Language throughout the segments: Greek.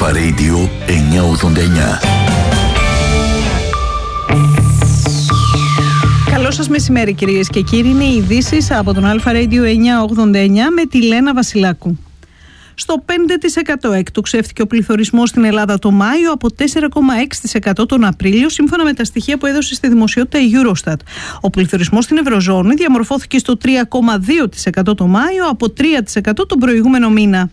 Αλφα Radio 989. Καλό σας μεσημέρι κυρίες και κύριοι, είναι οι ειδήσεις από τον Αλφα Radio 989 με τη Λένα Βασιλάκου. Στο 5% εκτοξεύτηκε ο πληθωρισμός στην Ελλάδα το Μάιο από 4,6% τον Απρίλιο, σύμφωνα με τα στοιχεία που έδωσε στη δημοσιότητα η Eurostat. Ο πληθωρισμός στην Ευρωζώνη διαμορφώθηκε στο 3,2% το Μάιο από 3% τον προηγούμενο μήνα.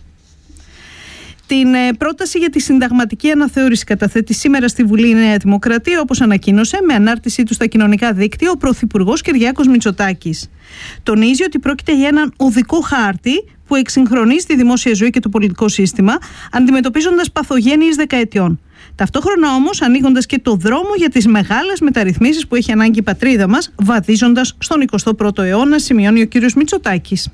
Την πρόταση για τη συνταγματική αναθεώρηση καταθέτει σήμερα στη Βουλή η Νέα Δημοκρατία, όπως ανακοίνωσε με ανάρτησή του στα κοινωνικά δίκτυα ο Πρωθυπουργός Κυριάκος Μητσοτάκης. Τονίζει ότι πρόκειται για έναν οδικό χάρτη που εξυγχρονίζει τη δημόσια ζωή και το πολιτικό σύστημα, αντιμετωπίζοντας παθογένειες δεκαετιών. Ταυτόχρονα όμως ανοίγοντας και το δρόμο για τις μεγάλες μεταρρυθμίσεις που έχει ανάγκη η πατρίδα μας, βαδίζοντας στον 21ο αιώνα, σημειώνει ο κ. Μητσοτάκης.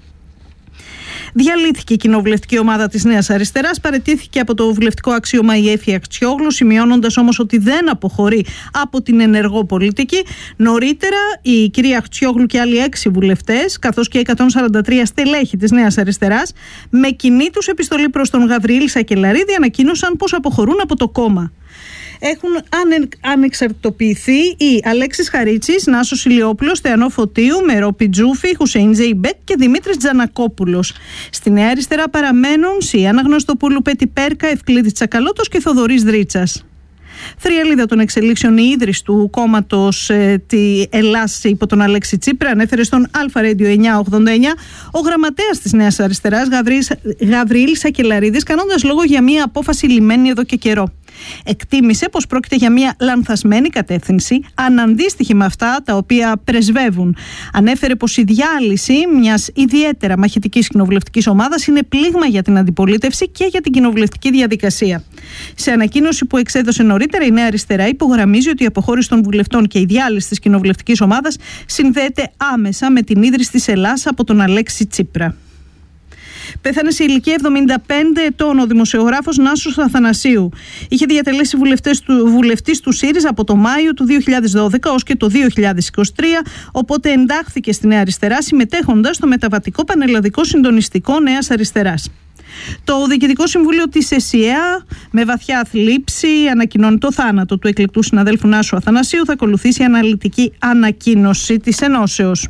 Διαλύθηκε η κοινοβουλευτική ομάδα της Νέας Αριστεράς, παραιτήθηκε από το βουλευτικό αξίωμα η Έφη Αχτσιόγλου, σημειώνοντας όμως ότι δεν αποχωρεί από την ενεργό πολιτική. Νωρίτερα, η κυρία Αχτσιόγλου και άλλοι 6 βουλευτές, καθώς και 143 στελέχη της Νέας Αριστεράς, με κοινή τους επιστολή προς τον Γαβριήλ Σακελαρίδη, ανακοίνωσαν πως αποχωρούν από το κόμμα. Έχουν ανεξαρτητοποιηθεί οι Αλέξης Χαρίτσης, Νάσος Ηλιόπουλος, Θεανό Φωτίου, Μερό Πιτζούφη, Χουσέιν Ζεϊμπέκ και Δημήτρης Τζανακόπουλος. Στη Νέα Αριστερά παραμένουν Σία Αναγνωστοπούλου, Πέτη Πέρκα, Ευκλήδης Τσακαλώτος και Θοδωρής Δρίτσας. Θριαλίδα των εξελίξεων, η ίδρυση του κόμματος τη Ελλάς υπό τον Αλέξη Τσίπρα, ανέφερε στον Αλφα Radio 989 ο γραμματέας της Νέας Αριστεράς Γαβριήλ Σακελαρίδης, κάνοντας λόγο για μια απόφαση λυμμένη εδώ και καιρό. Εκτίμησε πως πρόκειται για μια λανθασμένη κατεύθυνση, αναντίστοιχη με αυτά τα οποία πρεσβεύουν. Ανέφερε πως η διάλυση μιας ιδιαίτερα μαχητικής κοινοβουλευτικής ομάδας είναι πλήγμα για την αντιπολίτευση και για την κοινοβουλευτική διαδικασία. Σε ανακοίνωση που εξέδωσε νωρίτερα, η Νέα Αριστερά υπογραμμίζει ότι η αποχώρηση των βουλευτών και η διάλυση της κοινοβουλευτικής ομάδας συνδέεται άμεσα με την ίδρυση της Ελλάς από τον Αλέξη Τσίπρα. Πέθανε σε ηλικία 75 ετών ο δημοσιογράφος Νάσος Αθανασίου. Είχε διατελέσει βουλευτής του ΣΥΡΙΖΑ από το Μάιο του 2012 ως και το 2023, οπότε εντάχθηκε στη Νέα Αριστερά συμμετέχοντας στο μεταβατικό πανελλαδικό συντονιστικό Νέας Αριστεράς. Το Διοικητικό Συμβούλιο της ΕΣΥΑ, με βαθιά θλίψη, ανακοινώνει το θάνατο του εκλεκτού συναδέλφου Νάσου Αθανασίου. Θα ακολουθήσει η αναλυτική ανακοίνωση της ενώσεως.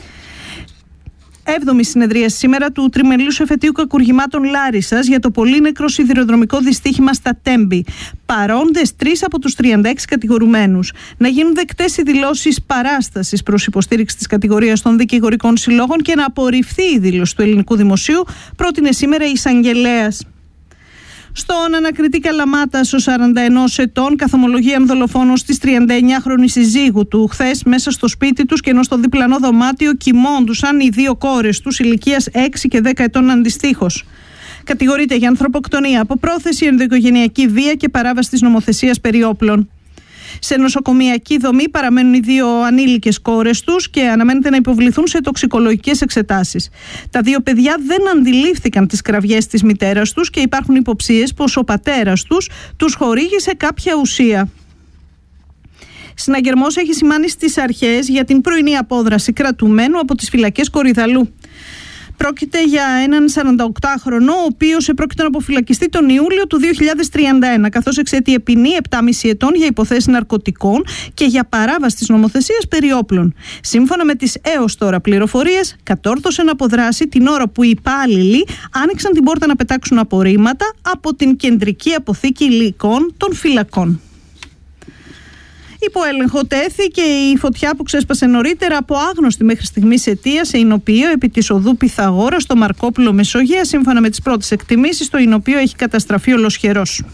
7η συνεδρίαση σήμερα του τριμελούς εφετείου κακουργημάτων Λάρισσας για το πολύνεκρο σιδηροδρομικό δυστύχημα στα Τέμπη. Παρόντες 3 από τους 36 κατηγορουμένους. Να γίνουν δεκτές οι δηλώσεις παράστασης προς υποστήριξη της κατηγορίας των δικηγορικών συλλόγων και να απορριφθεί η δήλωση του ελληνικού δημοσίου, πρότεινε σήμερα η εισαγγελέας. Στον ανακριτή Καλαμάτας, ο 41 ετών καθομολογεί αν δολοφόνος της 39χρονης συζύγου του. Χθες μέσα στο σπίτι τους και ενώ στο διπλανό δωμάτιο κοιμώντουσαν οι 2 κόρες τους ηλικίας 6 και 10 ετών αντιστοίχως. Κατηγορείται για ανθρωποκτονία από πρόθεση, ενδοοικογενειακή βία και παράβαση της νομοθεσίας περί όπλων. Σε νοσοκομιακή δομή παραμένουν οι 2 ανήλικες κόρες τους και αναμένεται να υποβληθούν σε τοξικολογικές εξετάσεις. Τα 2 παιδιά δεν αντιλήφθηκαν τις κραυγές της μητέρας τους και υπάρχουν υποψίες πως ο πατέρας τους χορήγησε κάποια ουσία. Συναγερμός έχει σημάνει στις αρχές για την πρωινή απόδραση κρατουμένου από τις φυλακές Κορυδαλού. Πρόκειται για έναν 48χρονο, ο οποίος επρόκειτο να αποφυλακιστεί τον Ιούλιο του 2031, καθώς εξαιτεί ποινή 7,5 ετών για υποθέσεις ναρκωτικών και για παράβαση της νομοθεσίας περί όπλων. Σύμφωνα με τις έως τώρα πληροφορίες, κατόρθωσε να αποδράσει την ώρα που οι υπάλληλοι άνοιξαν την πόρτα να πετάξουν απορρίμματα από την κεντρική αποθήκη υλικών των φυλακών. Υπό έλεγχο τέθηκε η φωτιά που ξέσπασε νωρίτερα από άγνωστη μέχρι στιγμής αιτία σε εινοποιείο επί της οδού Πυθαγόρα στο Μαρκόπουλο Μεσογεία. Σύμφωνα με τις πρώτες εκτιμήσεις, το εινοποιείο έχει καταστραφεί ολοσχερός.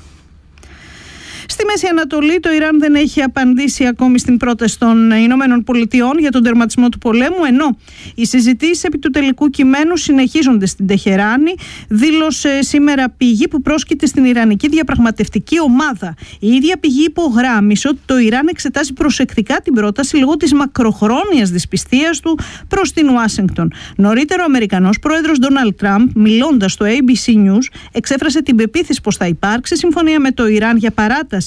Στη Μέση Ανατολή, το Ιράν δεν έχει απαντήσει ακόμη στην πρόταση των Ηνωμένων Πολιτειών για τον τερματισμό του πολέμου, ενώ οι συζητήσεις επί του τελικού κειμένου συνεχίζονται στην Τεχεράνη, δήλωσε σήμερα πηγή που πρόσκειται στην Ιρανική διαπραγματευτική ομάδα. Η ίδια πηγή υπογράμμισε ότι το Ιράν εξετάζει προσεκτικά την πρόταση λόγω της μακροχρόνιας δυσπιστίας του προς την Ουάσιγκτον. Νωρίτερα, ο Αμερικανός πρόεδρος Ντόναλντ Τραμπ, μιλώντας στο ABC News, εξέφρασε την πεποίθηση πως θα υπάρξει συμφωνία με το Ιράν για παράταση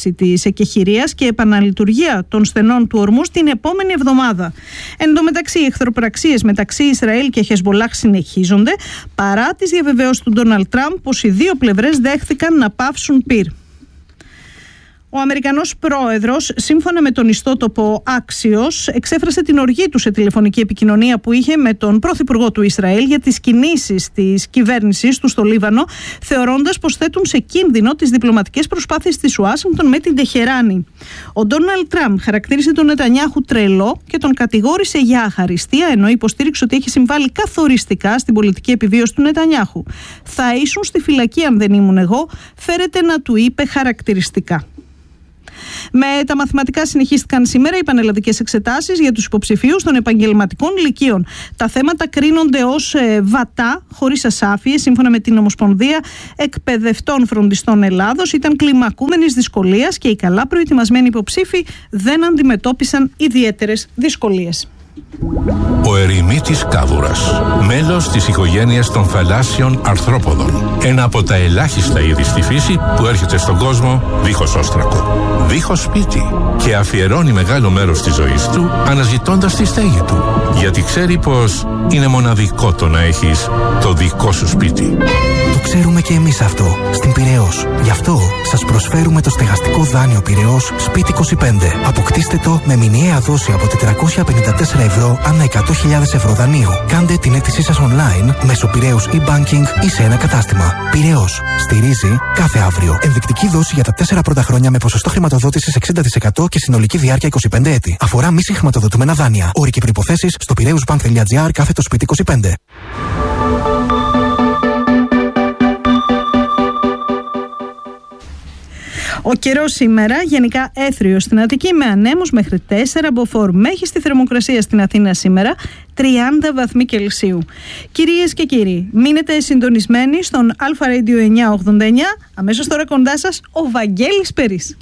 έναρξη της εκεχηρίας και επαναλειτουργία των στενών του ορμούς την επόμενη εβδομάδα. Εν τω μεταξύ, οι εχθροπραξίες μεταξύ Ισραήλ και Χεσμπολάχ συνεχίζονται παρά τις διαβεβαιώσεις του Ντόναλντ Τραμπ πως οι δύο πλευρές δέχθηκαν να πάυσουν πυρ. Ο Αμερικανός πρόεδρος, σύμφωνα με τον ιστότοπο Axios, εξέφρασε την οργή του σε τηλεφωνική επικοινωνία που είχε με τον πρωθυπουργό του Ισραήλ για τις κινήσεις της κυβέρνησης του στο Λίβανο, θεωρώντας πως θέτουν σε κίνδυνο τις διπλωματικές προσπάθειες της Ουάσιγκτον με την Τεχεράνη. Ο Ντόναλντ Τραμπ χαρακτήρισε τον Νετανιάχου τρελό και τον κατηγόρησε για αχαριστία, ενώ υποστήριξε ότι έχει συμβάλει καθοριστικά στην πολιτική επιβίωση του Νετανιάχου. «Θα ήσουν στη φυλακή αν δεν ήμουν εγώ», φέρεται να του είπε χαρακτηριστικά. Με τα μαθηματικά συνεχίστηκαν σήμερα οι πανελλαδικές εξετάσεις για τους υποψηφίους των επαγγελματικών λυκείων. Τα θέματα κρίνονται ως βατά, χωρίς ασάφειες, σύμφωνα με την Ομοσπονδία Εκπαιδευτών Φροντιστών Ελλάδος. Ήταν κλιμακούμενης δυσκολίας και οι καλά προετοιμασμένοι υποψήφοι δεν αντιμετώπισαν ιδιαίτερες δυσκολίες. Ο ερημίτης κάβουρας, μέλος της οικογένειας των θαλάσσιων αρθρόποδων. Ένα από τα ελάχιστα είδη στη φύση που έρχεται στον κόσμο δίχως όστρακο, δίχως σπίτι και αφιερώνει μεγάλο μέρος της ζωής του αναζητώντας τη στέγη του. Γιατί ξέρει πως είναι μοναδικό το να έχεις το δικό σου σπίτι. Το ξέρουμε και εμείς αυτό στην Πειραιώς. Γι' αυτό σας προσφέρουμε το στεγαστικό δάνειο Πειραιώς Σπίτι 25. Αποκτήστε το με μηνιαία δόση από 454 ευρώ ανά 100.000 ευρώ δανείου. Κάντε την αίτησή σας online μέσω Πειραιώς e-banking ή σε ένα κατάστημα. Πειραιώς. Στηρίζει κάθε αύριο. Ενδεικτική δόση για τα 4 πρώτα χρόνια με ποσοστό χρηματοδότησης 60% και συνολική διάρκεια 25 έτη. Αφορά μη συγχρηματοδοτούμενα δάνεια. Όροι και προϋποθέσεις στο piraeusbank.gr/Σπίτι 25. Ο καιρός σήμερα γενικά έθριος στην Αττική με ανέμους μέχρι 4 μποφόρ. Μέγιστη θερμοκρασία στην Αθήνα σήμερα 30 βαθμοί Κελσίου. Κυρίες και κύριοι, μείνετε συντονισμένοι στον Αλφα Radio 989. Αμέσως τώρα κοντά σας ο Βαγγέλης Περής.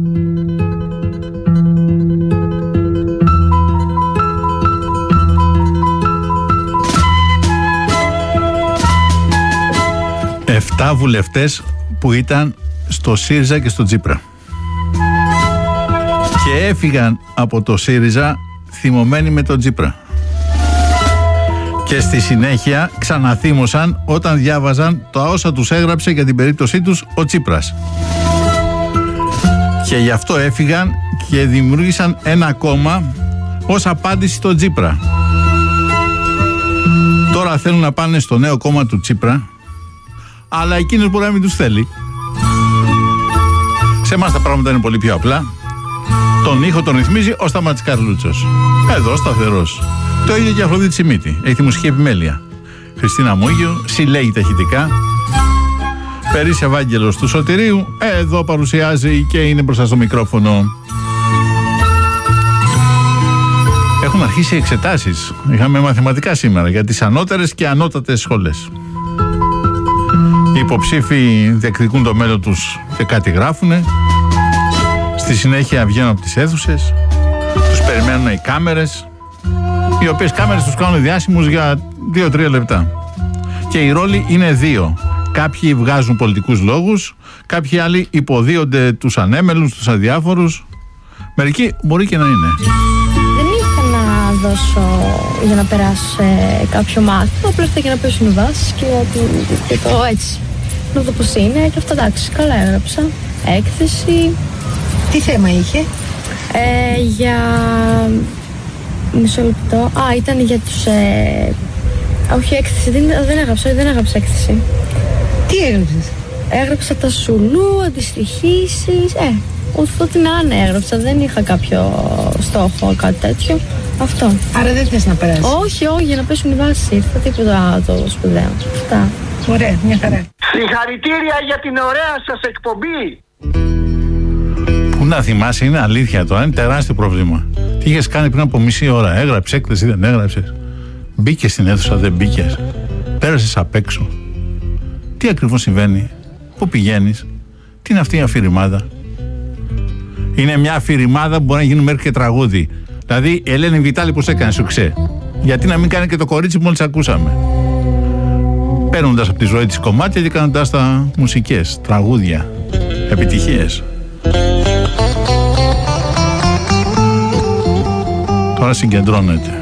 Εφτά βουλευτές που ήταν στο ΣΥΡΙΖΑ και στο Τσίπρα και έφυγαν από το ΣΥΡΙΖΑ θυμωμένοι με τον Τσίπρα και στη συνέχεια ξαναθύμωσαν όταν διάβαζαν τα όσα τους έγραψε για την περίπτωσή τους ο Τσίπρας και γι' αυτό έφυγαν και δημιούργησαν ένα κόμμα ως απάντηση στον Τσίπρα. Τώρα θέλουν να πάνε στο νέο κόμμα του Τσίπρα, αλλά εκείνος μπορεί να μην τους θέλει. Σε εμάς τα πράγματα είναι πολύ πιο απλά. Τον ήχο τον ρυθμίζει ο Σταμάτης Καρλούτσος. Εδώ σταθερός. Το ίδιο και η Αφροδίτη Σιμίτη. Έχει τη μουσική επιμέλεια. Χριστίνα Μούγιο συλλέγει τα ηχητικά. Περίς Ευάγγελος του Σωτηρίου. Εδώ παρουσιάζει και είναι μπροστά στο μικρόφωνο. Έχουν αρχίσει οι εξετάσεις. Είχαμε μαθηματικά σήμερα για τις ανώτερες και ανώτατες σχολές. Οι υποψήφοι διεκδικούν το μέλλον τους και κάτι γράφουνε. Στη συνέχεια βγαίνουν από τις αίθουσες. Τους περιμένουν οι κάμερες, οι οποίες κάμερες τους κάνουν διάσημους για 2-3 λεπτά. Και οι ρόλοι είναι δύο. Κάποιοι βγάζουν πολιτικούς λόγους, κάποιοι άλλοι υποδίονται τους ανέμελους, τους αδιάφορους. Μερικοί μπορεί και να είναι. Δεν είχα να δώσω για να περάσω σε κάποιο μάθημα, απλά ήρθα για να πέσουν οι βάσεις και το έτσι. Να δω πώς είναι και αυτό, εντάξει, καλά έγραψα. Έκθεση. Τι θέμα είχε? Για... μισό λεπτό. Ήταν για τους... όχι, έκθεση, δεν έγραψα έκθεση. Τι έγραψες? Έγραψα τα σουλού, αντιστοιχήσεις, ό,τι να είναι έγραψα, δεν είχα κάποιο στόχο, κάτι τέτοιο. Αυτό. Άρα δεν θες να περάσεις? Όχι, για να πέσουν οι βάσεις, ήρθα τίποτα το σπουδαίο. Αυτά. Ωραία, μια χαρά. Συγχαρητήρια για την ωραία σας εκπομπή. Πού να θυμάσαι, είναι αλήθεια τώρα, είναι τεράστιο πρόβλημα. Τι είχες κάνει πριν από μισή ώρα? Έγραψες έκθεση, δεν έγραψες? Μπήκες στην αίθουσα, δεν μπήκες? Πέρασες απ' έξω? Τι ακριβώς συμβαίνει? Πού πηγαίνεις? Τι είναι αυτή η αφηρημάδα? Είναι μια αφηρημάδα που μπορεί να γίνει μέχρι και τραγούδι. Δηλαδή η Ελένη Βιτάλη πώς έκανε σουξέ? Γιατί να μην κάνει και το κορίτσι που μόλις ακούσαμε? Παίρνοντας από τη ζωή της κομμάτια και κάνοντας τα μουσικές, τραγούδια, επιτυχίες. Τώρα συγκεντρώνεται.